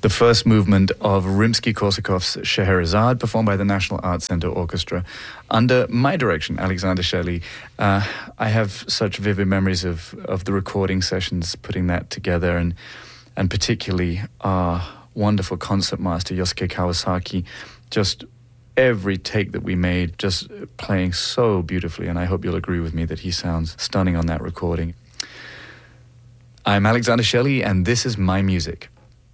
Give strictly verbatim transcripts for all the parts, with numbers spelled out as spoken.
the first movement of Rimsky-Korsakov's Scheherazade, performed by the National Arts Center Orchestra under my direction, Alexander Shelley. Uh, I have such vivid memories of, of the recording sessions, putting that together, and and particularly our wonderful concertmaster, Yosuke Kawasaki, just every take that we made, just playing so beautifully, and I hope you'll agree with me that he sounds stunning on that recording. I'm Alexander Shelley, and this is my music.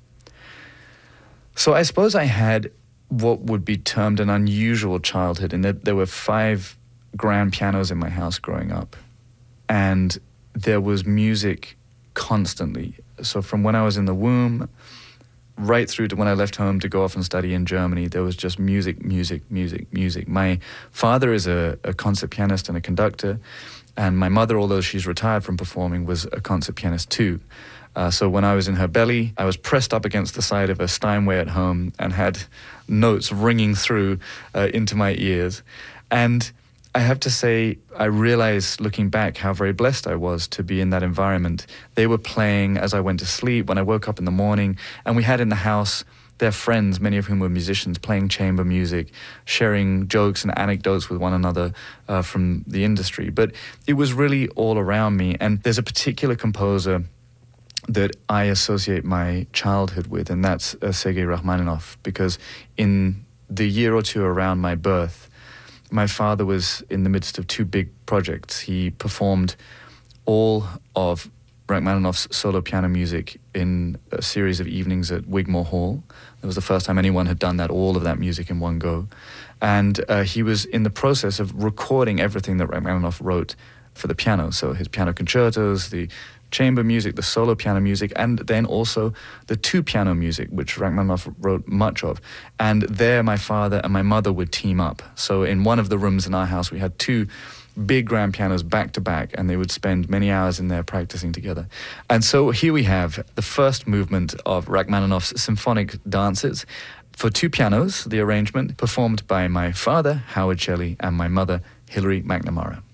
So I suppose I had what would be termed an unusual childhood in that there were five grand pianos in my house growing up, and there was music constantly. So from when I was in the womb right through to when I left home to go off and study in Germany, there was just music, music, music, music. My father is a, a concert pianist and a conductor, and my mother, although she's retired from performing, was a concert pianist too. Uh, so when I was in her belly, I was pressed up against the side of a Steinway at home and had notes ringing through uh, into my ears. And I have to say, I realized looking back how very blessed I was to be in that environment. They were playing as I went to sleep, when I woke up in the morning, and we had in the house their friends, many of whom were musicians, playing chamber music, sharing jokes and anecdotes with one another uh, from the industry. But it was really all around me. And there's a particular composer that I associate my childhood with, and that's uh, Sergei Rachmaninoff, because in the year or two around my birth, my father was in the midst of two big projects. He performed all of Rachmaninoff's solo piano music in a series of evenings at Wigmore Hall. It was the first time anyone had done that, all of that music in one go. And uh, he was in the process of recording everything that Rachmaninoff wrote for the piano, so his piano concertos, the chamber music, the solo piano music, and then also the two-piano music, which Rachmaninoff wrote much of. And there my father and my mother would team up. So in one of the rooms in our house, we had two big grand pianos back-to-back, and they would spend many hours in there practicing together. And so here we have the first movement of Rachmaninoff's symphonic dances for two pianos, the arrangement performed by my father, Howard Shelley, and my mother, Hilary McNamara.